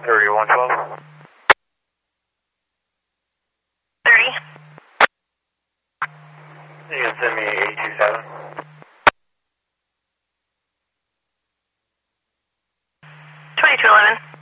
3112. 30. You can send me 827. 2211.